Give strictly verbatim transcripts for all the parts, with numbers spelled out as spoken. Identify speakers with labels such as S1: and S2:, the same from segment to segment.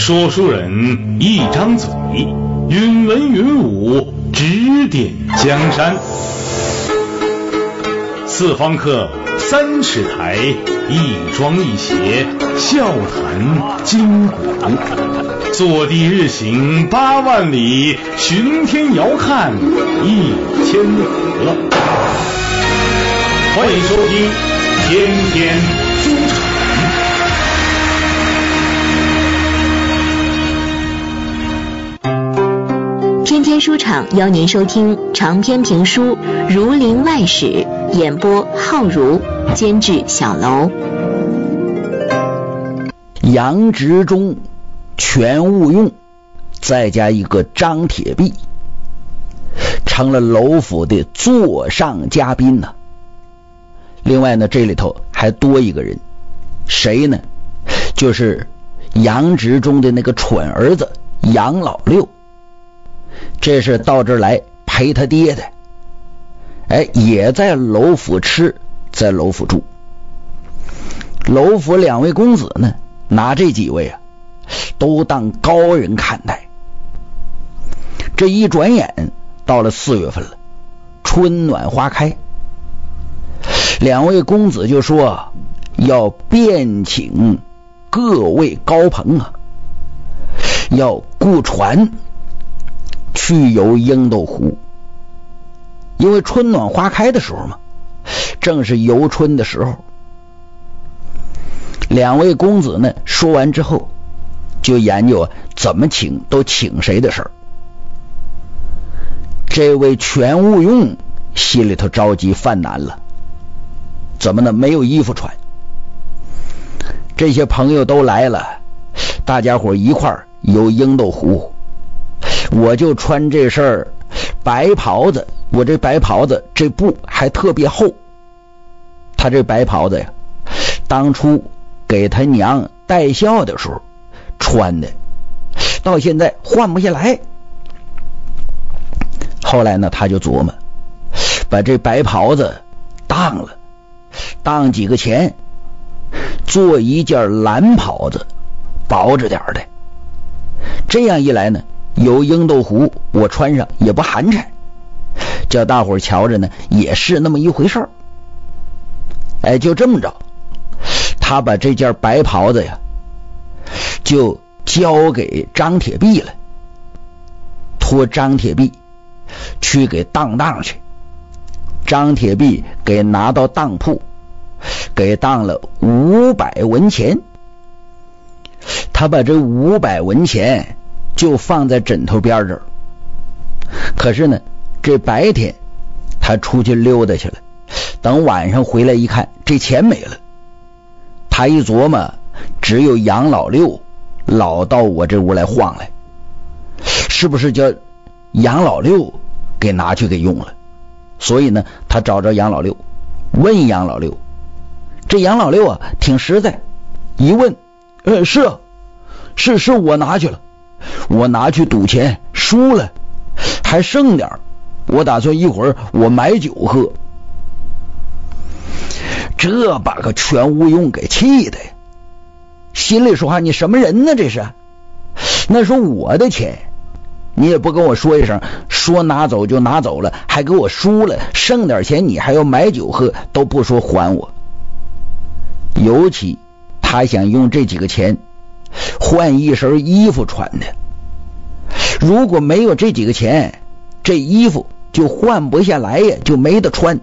S1: 说书人一张嘴，云文云武，指点江山。四方客，三尺台，一庄一谐，笑谈今古。坐地日行八万里，巡天遥看一千河。欢迎收听天天书场。
S2: 天天书场邀您收听长篇评书《儒林外史》，演播浩如，监制小楼。
S3: 杨执中、全务用，再加一个张铁壁，成了楼府的座上嘉宾呢。另外呢，这里头还多一个人，谁呢？就是杨执中的那个蠢儿子杨老六。这是到这儿来陪他爹的，哎，也在楼府吃，在楼府住。楼府两位公子呢，拿这几位啊，都当高人看待。这一转眼到了四月份了，春暖花开，两位公子就说要遍请各位高朋啊，要雇船去游鹰斗湖。因为春暖花开的时候嘛，正是游春的时候。两位公子呢说完之后，就研究怎么请都请谁的事儿。这位全务用心里头着急犯难了，怎么呢？没有衣服穿。这些朋友都来了，大家伙一块儿游鹰斗湖，我就穿这身白袍子，我这白袍子这布还特别厚。他这白袍子呀，当初给他娘带孝的时候穿的，到现在换不下来。后来呢，他就琢磨把这白袍子当了，当几个钱，做一件蓝袍子，薄着点的。这样一来呢，游鹰斗湖我穿上也不寒碜，叫大伙瞧着呢也是那么一回事儿。哎，就这么着，他把这件白袍子呀就交给张铁壁了，托张铁壁去给当当去。张铁壁给拿到当铺，给当了五百文钱。他把这五百文钱就放在枕头边这儿。可是呢，这白天他出去溜达去了，等晚上回来一看，这钱没了。他一琢磨，只有杨老六老到我这屋来晃来，是不是叫杨老六给拿去给用了？所以呢，他找着杨老六，问杨老六。这杨老六啊挺实在，一问，呃，是啊，是是我拿去了，我拿去赌钱输了，还剩点，我打算一会儿我买酒喝。这把个全务用给气的呀，心里说话，你什么人呢？这是，那是我的钱，你也不跟我说一声，说拿走就拿走了，还给我输了，剩点钱你还要买酒喝，都不说还我。尤其他想用这几个钱换一身衣服穿的，如果没有这几个钱，这衣服就换不下来呀，就没得穿。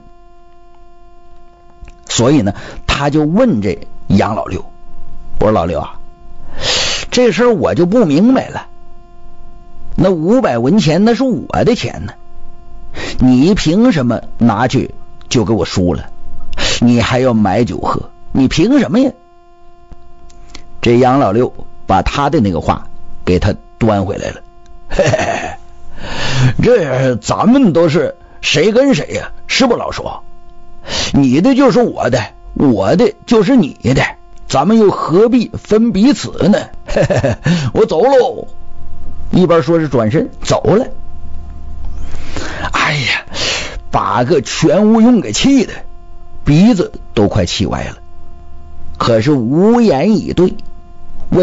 S3: 所以呢，他就问这杨老六，我说老六啊，这事儿我就不明白了，那五百文钱那是我的钱呢，你凭什么拿去就给我输了？你还要买酒喝，你凭什么呀？这杨老六把他的那个话给他端回来了。嘿嘿嘿，这咱们都是谁跟谁呀、啊？是不老说，你的就是我的，我的就是你的，咱们又何必分彼此呢？嘿嘿嘿，我走喽。一边说是转身走了。哎呀，把个全务用给气的鼻子都快气歪了，可是无言以对。